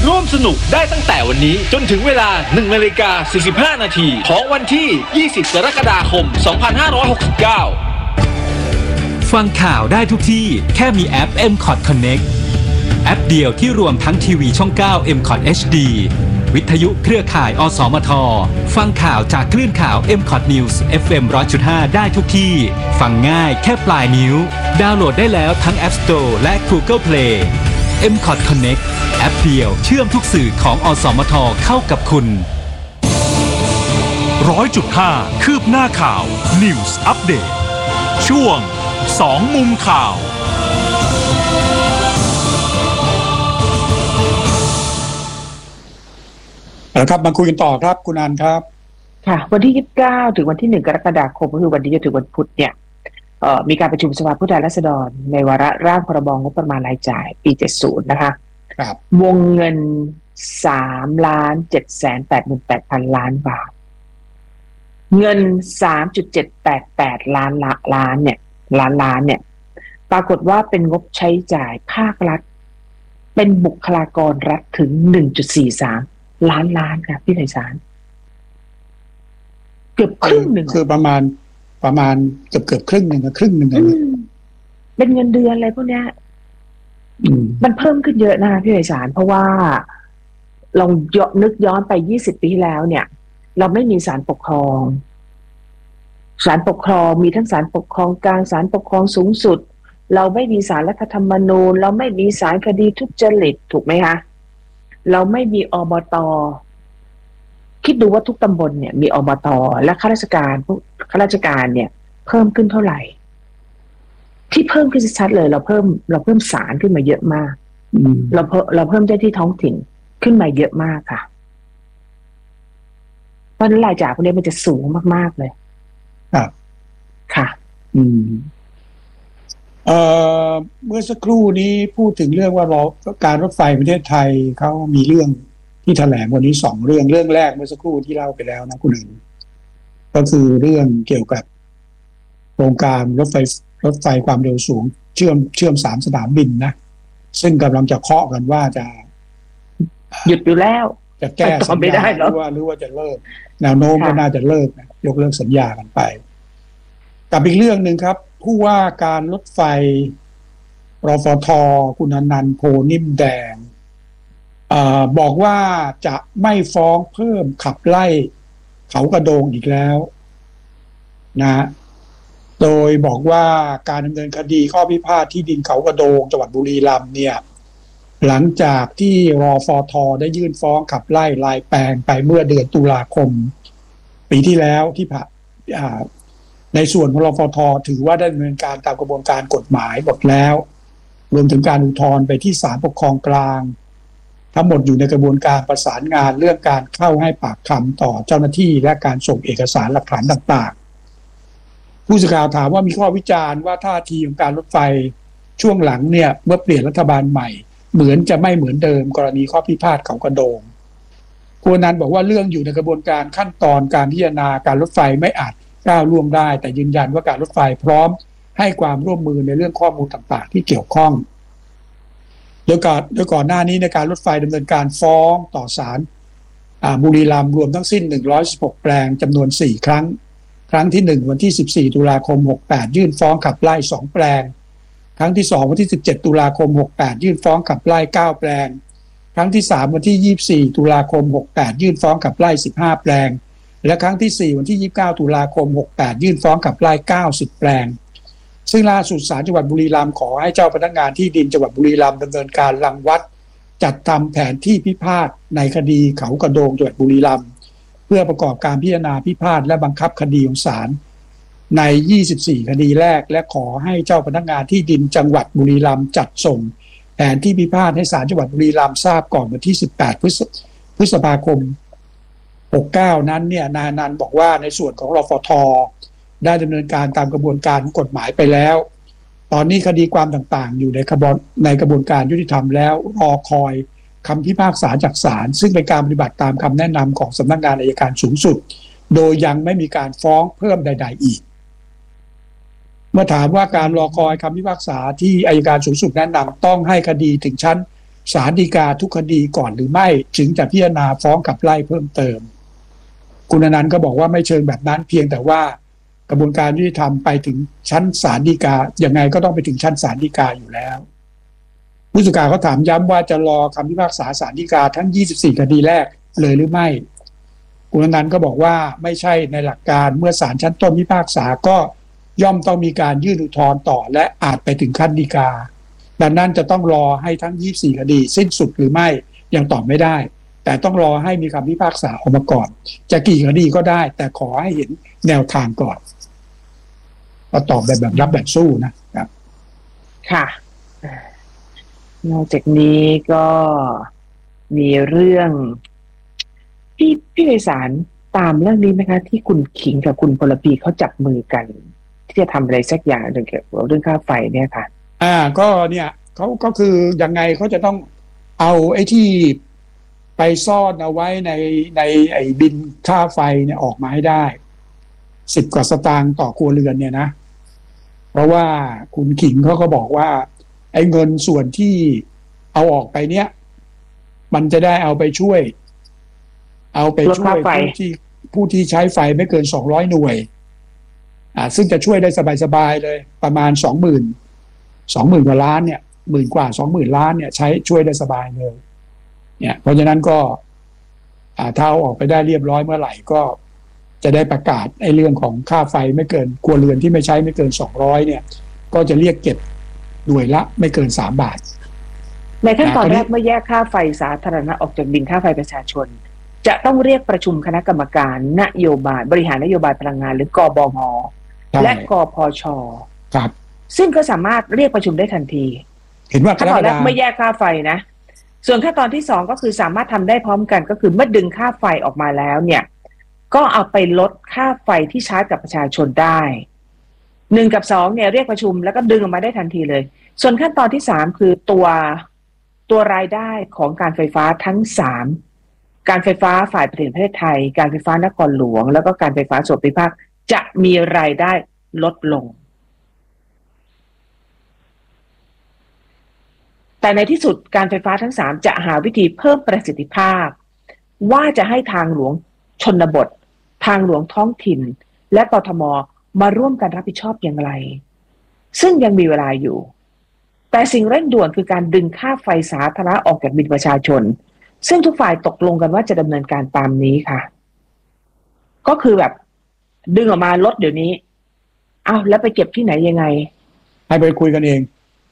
ร่วมสนุกได้ตั้งแต่วันนี้จนถึงเวลา 1:45 นาทีของวันที่ 20 กรกฎาคม 2569 ฟังข่าวได้ทุกที่แค่มีแอป MCOT Connect แอปเดียวที่รวมทั้งทีวีช่อง 9 MCOT HD วิทยุเครือข่ายอสมทฟังข่าวจากคลื่นข่าว MCOT News FM 100.5 ได้ทุกที่ฟังง่ายแค่ปลายนิ้วดาวน์โหลดได้แล้วทั้ง App Store และ Google Play MCOT Connect แอปเดียวเชื่อมทุกสื่อของอสมทเข้ากับคุณ 100.5 คืบหน้าข่าว News Update ช่วง2มุมข่าวครับมาคุยกันต่อครับคุณอันครับค่ะวันที่29ถึงวันที่1กรกฎาคมก็คือวันนี้จนถึงวันพุธเนี่ยมีการประชุมสภาผู้แทนราษฎรในวาระร่างพรบงบประมาณรายจ่ายปี70นะคะครับวงเงิน 3,788,000 ล้านบาทเงิน 3.788 ล้านเนี่ยปรากฏว่าเป็นงบใช้จ่ายภาครัฐเป็นบุคลากรรัฐถึง 1.43 ล้านค่ะพี่ไพศาลเกือบครึ่งหนึ่งคือประมาณเกือบครึ่งหนึ่งเป็นเงินเดือนอะไรพวกเนี้ยมันเพิ่มขึ้นเยอะนะคะพี่ไพศาลเพราะว่าลองนึกย้อนไป20 ปีที่แล้วเนี่ยเราไม่มีศาลปกครองมีทั้งศาลปกครองกลางศาลปกครองสูงสุดเราไม่มีศาลรัฐธรรมนูญเราไม่มีศาลคดีทุจริตถูกไหมคะเราไม่มีอบต.คิดดูว่าทุกตำบลเนี่ยมีอบต.และข้าราชการเนี่ยเพิ่มขึ้นเท่าไหร่ที่เพิ่มขึ้นชัดเลยเราเพิ่มศาลขึ้นมาเยอะมากเราเพิ่มเจ้าที่ท้องถิ่นขึ้นมาเยอะมากค่ะเพราะนั้นรายจ่ายพวกนี้มันจะสูงมากๆเลยครับค่ะเมื่อสักครู่นี้พูดถึงเรื่องว่าการรถไฟประเทศไทยเขามีเรื่องที่แถลงวันนี้2เรื่องแรกเมื่อสักครู่ที่เล่าไปแล้วนะคุณหนึ่งก็คือเรื่องเกี่ยวกับโครงการรถไฟความเร็วสูงเชื่อม3สนามบินนะซึ่งกำลังจะเคาะกันว่าจะหยุดอยู่แล้วจะแก้สัญญาหรือว่าจะเลิกแนวโน้มก็น่าจะเลิกนะยกเลิกสัญญากันไปกับอีกเรื่องนึงครับผู้ว่าการรถไฟรฟท.คุณอนันต์โพนิ่มแดงบอกว่าจะไม่ฟ้องเพิ่มขับไล่เขากระโดงอีกแล้วนะโดยบอกว่าการดำเนินคดีข้อพิพาทที่ดินเขากระโดงจังหวัดบุรีรัมย์เนี่ยหลังจากที่รฟท.ได้ยื่นฟ้องขับไล่ลายแปลงไปเมื่อเดือนตุลาคมปีที่แล้วที่ผ่านในส่วนของรฟท.ถือว่าได้ดำเนินการตามกระบวนการกฎหมายหมดแล้วรวมถึงการอุทธรณ์ไปที่ศาลปกครองกลางทั้งหมดอยู่ในกระบวนการประสานงานเรื่องการเข้าให้ปากคำต่อเจ้าหน้าที่และการส่งเอกสารหลักฐานต่างๆผู้สื่อข่าวถามว่ามีข้อวิจารณ์ว่าท่าทีของการรถไฟช่วงหลังเนี่ยเมื่อเปลี่ยนรัฐบาลใหม่เหมือนจะไม่เหมือนเดิมกรณีข้อพิพาทเขากระโดงคุณอนันต์บอกว่าเรื่องอยู่ในกระบวนการขั้นตอนการพิจารณาการรถไฟไม่อาจก้าวล่วงได้แต่ยืนยันว่าการรถไฟพร้อมให้ความร่วมมือในเรื่องข้อมูลต่างๆที่เกี่ยวข้องโดยก่อนหน้านี้ในการรถไฟดำเนินการฟ้องต่อศาลบุรีรัมย์รวมทั้งสิ้น116แปลงจำนวน4ครั้งครั้งที่1วันที่14ตุลาคม68ยื่นฟ้องขับไล่2แปลงครั้งที่2วันที่17ตุลาคม68ยื่นฟ้องขับไล่9แปลงครั้งที่3วันที่24ตุลาคม68ยื่นฟ้องขับไล่15แปลงและครั้งที่4วันที่29ตุลาคม68ยื่นฟ้องขับไล่90แปลงซึ่งล่าสุดศาลจังหวัดบุรีรัมย์ขอให้เจ้าพนักงานที่ดินจังหวัดบุรีรัมย์ดำเนินการรังวัดจัดทำแผนที่พิพาทในคดีเขากระโดงจังหวัดบุรีรัมย์เพื่อประกอบการพิจารณาพิพาทและบังคับคดีของศาลใน24คดีแรกและขอให้เจ้าพนักงานที่ดินจังหวัดบุรีรัมย์จัดส่งแผนที่พิพาทให้ศาลจังหวัดบุรีรัมย์ทราบก่อนวันที่18พฤษภาคม69นั้นเนี่ยนายอนันต์บอกว่าในส่วนของรฟท.ได้ดำเนินการตามกระบวนการกฎหมายไปแล้วตอนนี้คดีความต่างๆอยู่ในกระบวนการยุติธรรมแล้วรอคอยคำพิพากษาจากศาลซึ่งเป็นการปฏิบัติตามคำแนะนำของสำนักงานอัยการสูงสุดโดยยังไม่มีการฟ้องเพิ่มใดๆอีกเมื่อถามว่าการรอคอยคำพิพากษาที่อัยการสูงสุดแนะนำต้องให้คดีถึงชั้นศาลฎีกาทุกคดีก่อนหรือไม่ถึงจะพิจารณาฟ้องขับไล่เพิ่มเติมคุณอนันต์ก็บอกว่าไม่เชิงแบบนั้นเพียงแต่ว่ากระบวนการยุติธรรมไปถึงชั้นศาลฎีกายังไงก็ต้องไปถึงชั้นศาลฎีกาอยู่แล้วผู้สื่อข่าวเขาถามย้ำว่าจะรอคำพิพากษาศาลฎีกาทั้ง24คดีแรกเลยหรือไม่คุณอนันต์ก็บอกว่าไม่ใช่ในหลักการเมื่อศาลชั้นต้นพิพากษาก็ย่อมต้องมีการยื่นอุทธรณ์ต่อและอาจไปถึงขั้นฎีกาดังนั้นจะต้องรอให้ทั้ง24คดีสิ้นสุดหรือไม่ยังตอบไม่ได้แต่ต้องรอให้มีคำพิพากษาออกมาก่อนจะกี่คดีก็ได้แต่ขอให้เห็นแนวทางก่อนก็ตอบแบบรับแบบสู้นะครับค่ะนอกจากนี้ก็มีเรื่องพี่ไพศาลตามเรื่องนี้ไหมคะที่คุณขิงกับคุณพลปีเขาจับมือกันที่จะทำอะไรสักอย่างเกี่ยวกับเรื่องค่าไฟเนี่ยค่ะก็เนี่ยเขาก็คือยังไงเขาจะต้องเอาไอ้ที่ไปซ่อนเอาไว้ในไอ้บินค่าไฟเนี่ยออกมาให้ได้10 กว่าสตางค์ต่อครัวเรือนเนี่ยนะเพราะว่าคุณขิงเขาก็บอกว่าไอ้เงินส่วนที่เอาออกไปเนี่ยมันจะได้เอาไปช่วยผู้ที่ใช้ไฟไม่เกิน200หน่วยซึ่งจะช่วยได้สบายๆเลยประมาณ20,000 กว่าล้านเนี่ย10,000 กว่า 20,000 ล้านเนี่ยใช้ช่วยได้สบายเลยเนี่ยเพราะฉะนั้นก็ถ้าเอาออกไปได้เรียบร้อยเมื่อไหร่ก็จะได้ประกาศไอ้เรื่องของค่าไฟไม่เกินครัวเรือนที่ไม่ใช้ไม่เกิน200เนี่ยก็จะเรียกเก็บหน่วยละไม่เกิน3 บาทในขั้นตอนแรกเมื่อแยกค่าไฟสาธารณะออกจากบินค่าไฟประชาชนจะต้องเรียกประชุมคณะกรรมการนโยบายบริหารนโยบายพลังงานหรือกบง.และกพช. ครับซึ่งก็สามารถเรียกประชุมได้ทันทีเห็นว่าขั้นตอนแรกเมื่อแยกค่าไฟนะส่วนขั้นตอนที่2ก็คือสามารถทำได้พร้อมกันก็คือเมื่อดึงค่าไฟออกมาแล้วเนี่ยก็เอาไปลดค่าไฟที่ชาร์จกับประชาชนได้1 กับ 2เนี่ยเรียกประชุมแล้วก็ดึงออกมาได้ทันทีเลยส่วนขั้นตอนที่3คือตัวรายได้ของการไฟฟ้าทั้ง3การไฟฟ้าฝ่ายผลิตประเทศไทยการไฟฟ้านครหลวงแล้วก็การไฟฟ้าส่วนภูมิภาคจะมีรายได้ลดลงแต่ในที่สุดการไฟฟ้าทั้ง3จะหาวิธีเพิ่มประสิทธิภาพว่าจะให้ทางหลวงชนบททางหลวงท้องถิ่นและกทม.มาร่วมกันรับผิดชอบอย่างไรซึ่งยังมีเวลาอยู่แต่สิ่งเร่งด่วนคือการดึงค่าไฟสาธารณะออกจากบิลประชาชนซึ่งทุกฝ่ายตกลงกันว่าจะดำเนินการตามนี้ค่ะก็คือแบบดึงออกมาลดเดี๋ยวนี้แล้วไปเก็บที่ไหนยังไงให้ไปคุยกันเอง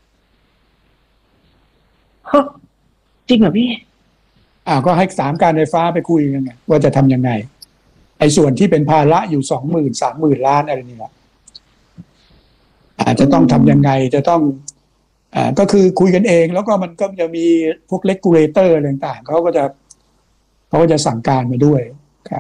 จริงเหรอพี่ก็ให้3การไฟฟ้าไปคุยกันไงว่าจะทำยังไงไอ้ส่วนที่เป็นภาระอยู่20,000 30,000 ล้านอะไรนี่แหละจะต้องทำยังไงจะต้องก็คือคุยกันเองแล้วก็มันก็จะมีพวกเลกูเลเตอร์ต่างๆเขาก็จะสั่งการมาด้วยครับ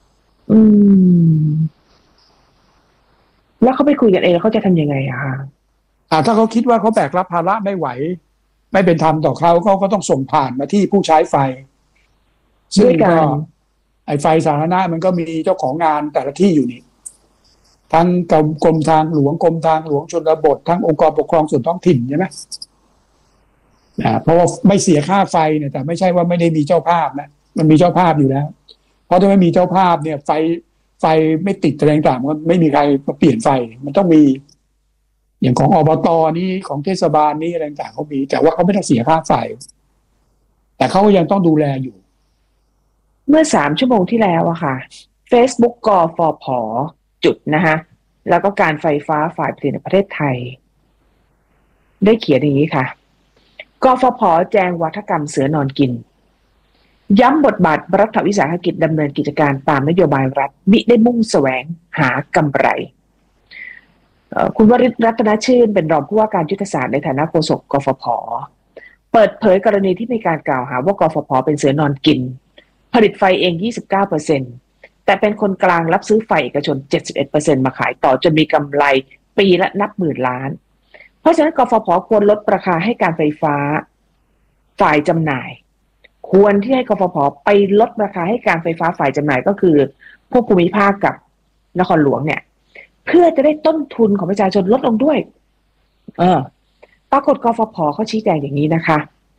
แล้วเขาไปคุยกันเองเขาจะทำยังไงถ้าเขาคิดว่าเขาแบกรับภาระไม่ไหวไม่เป็นธรรมต่อเขาก็ต้องส่งผ่านมาที่ผู้ใช้ไฟซึ่งก็ไอ้ไฟสาธารณะมันก็มีเจ้าของงานแต่ละที่อยู่นี่ทั้งกรมทางหลวงกรมทางหลวงชนบททั้งองค์กรปกครองส่วนท้องถิ่นใช่ไหมเพราะว่าไม่เสียค่าไฟเนี่ยแต่ไม่ใช่ว่าไม่ได้มีเจ้าภาพนะมันมีเจ้าภาพอยู่แล้วเพราะถ้าไม่มีเจ้าภาพเนี่ยไฟไม่ติดแรงต่างมันไม่มีใครมาเปลี่ยนไฟมันต้องมีอย่างของอบต.นี้ของเทศบาลนี้อะไรต่างเขามีแต่ว่าเขาไม่ต้องเสียค่าไฟแต่เขาก็ยังต้องดูแลอยู่เมื่อ3 ชั่วโมงที่แล้วค่ะ Facebook กฟผ.จุดนะคะแล้วก็การไฟฟ้าฝ่ายผลิตในประเทศไทยได้เขียนอย่างนี้ค่ะกฟผ.แจงวาทกรรมเสือนอนกินย้ำบทบาทรัฐวิสาหกิจดำเนินกิจการตามนโยบายรัฐมิได้มุ่งแสวงหากำไรคุณวริศ รัตนชื่นเป็นรองผู้ว่าการยุทธศาสตร์ในฐานะโฆษกกฟผ.เปิดเผยกรณีที่มีการกล่าวหาว่ากฟผ.เป็นเสือนอนกินผลิตไฟเอง 29% แต่เป็นคนกลางรับซื้อไฟเอกชน 71% มาขายต่อจนมีกำไรปีละนับหมื่นล้านเพราะฉะนั้นกฟผ.ควรลดราคาให้การไฟฟ้าฝ่ายจำหน่ายควรที่ให้กฟผ.ไปลดราคาให้การไฟฟ้าฝ่ายจำหน่ายก็คือพวกภูมิภาคกับนครหลวงเนี่ยเพื่อจะได้ต้นทุนของประชาชนลดลงด้วยปรากฏกฟผ.เขาชี้แจงอย่างนี้นะคะ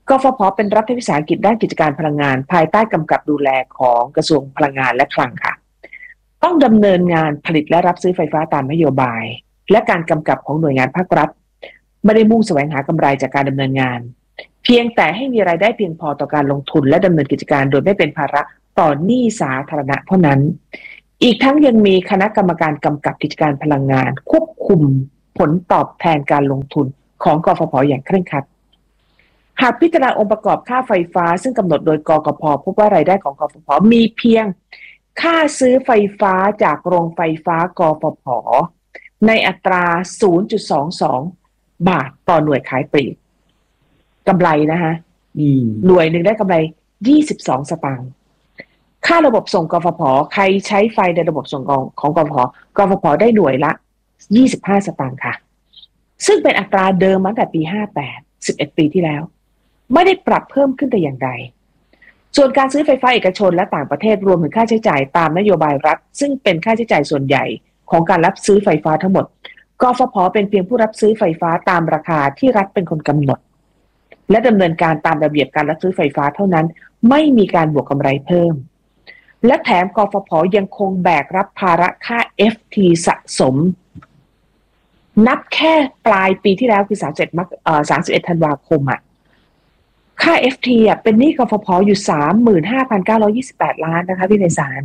กฟผ.เป็นรัฐวิสาหกิจด้านกิจการพลังงานภายใต้กำกับดูแลของกระทรวงพลังงานและคลังค่ะต้องดำเนินงานผลิตและรับซื้อไฟฟ้าตามนโยบายและการกำกับของหน่วยงานภาครัฐไม่ได้มุ่งแสวงหากำไรจากการดำเนินงานเพียงแต่ให้มีรายได้เพียงพอต่อการลงทุนและดำเนินกิจการโดยไม่เป็นภาระต่อหนี้สาธารณะเท่านั้นอีกทั้งยังมีคณะกรรมการกำกับกิจการพลังงานควบคุมผลตอบแทนการลงทุนของกฟผ.อย่างเคร่งครัดหากพิจารณาองค์ประกอบค่าไฟฟ้าซึ่งกำหนดโดยกกพ.พบว่ารายได้ของกฟผ.มีเพียงค่าซื้อไฟฟ้าจากโรงไฟฟ้ากฟผ.ในอัตรา 0.22 บาทต่อหน่วยขายปลีกกำไรนะคะหน่วยหนึ่งได้กำไร22 สตางค์ค่าระบบส่งกฟผ.ใครใช้ไฟในระบบส่งของกฟผ.ได้หน่วยละ25 สตางค์ค่ะซึ่งเป็นอัตราเดิมมาตั้งแต่ปี58 11 ปีที่แล้วไม่ได้ปรับเพิ่มขึ้นแต่อย่างใดส่วนการซื้อไฟฟ้าเอกชนและต่างประเทศรวมถึงค่าใช้จ่ายตามนโยบายรัฐซึ่งเป็นค่าใช้จ่ายส่วนใหญ่ของการรับซื้อไฟฟ้าทั้งหมดกฟผ.เป็นเพียงผู้รับซื้อไฟฟ้าตามราคาที่รัฐเป็นคนกำหนดและดำเนินการตามระเบียบการรับซื้อไฟฟ้าเท่านั้นไม่มีการบวกกำไรเพิ่มและแถมกฟผ.ยังคงแบกรับภาระค่า FT สะสมนับแค่ปลายปีที่แล้วคือ31 ธันวาคมค่า FT เป็นหนี้กฟผ.อยู่ 35,928 ล้านนะคะพี่ไพศาล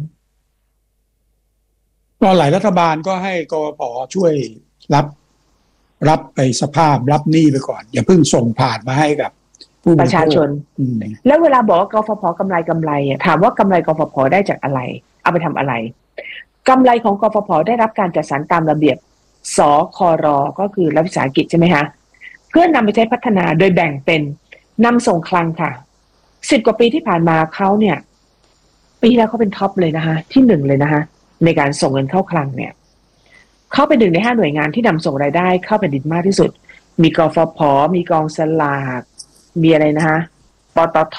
ก็หลายรัฐบาลก็ให้กฟผ.ช่วยรับไปสภาพรับหนี้ไปก่อนอย่าเพิ่งส่งผ่านมาให้กับผู้ประชาชนแล้วเวลาบอกว่ากฟผ.กำไรถามว่ากำไรกฟผ.ได้จากอะไรเอาไปทำอะไรกำไรของกฟผ.ได้รับการจัดสรรตามระเบียบสคร.ก็คือรัฐวิสาหกิจใช่ไหมคะเพื่อนำไปใช้พัฒนาโดยแบ่งเป็นนำส่งคลังค่ะ10 กว่าปีที่ผ่านมาเขาเนี่ยปีที่แล้วเขาเป็นท็อปเลยนะคะที่1เลยนะคะในการส่งเงินเข้าคลังเนี่ยเขาเป็น1 ใน 5หน่วยงานที่นำส่งรายได้เข้าแผ่นดินมากที่สุดมีกฟผ.มีกองสลากมีอะไรนะคะปตท.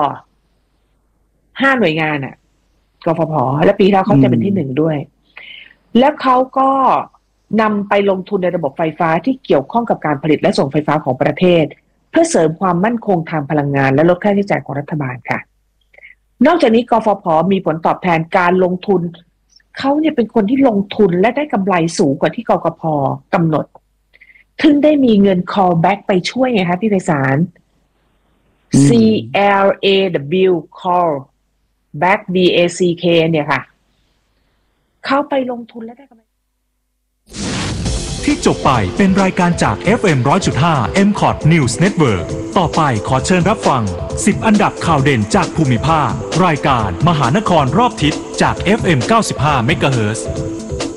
5 หน่วยงานกฟผ.และปีที่แล้วเขาจะเป็นที่1ด้วยแล้วเขาก็นำไปลงทุนในระบบไฟฟ้าที่เกี่ยวข้องกับการผลิตและส่งไฟฟ้าของประเทศเพื่อเสริมความมั่นคงทางพลังงานและลดค่าใช้จ่ายของรัฐบาลค่ะนอกจากนี้กฟผ.มีผลตอบแทนการลงทุนเขาเนี่ยเป็นคนที่ลงทุนและได้กำไรสูงกว่าที่กกพ.กำหนดถึงได้มีเงิน call back ไปช่วยไงคะพี่ไพศาล CLAW call back BACK เนี่ยค่ะเข้าไปลงทุนและได้กำไรที่จบไปเป็นรายการจาก FM 100.5 MCOT News Network ต่อไปขอเชิญรับฟัง10 อันดับข่าวเด่นจากภูมิภาครายการมหานครรอบทิศจาก FM 95 MHz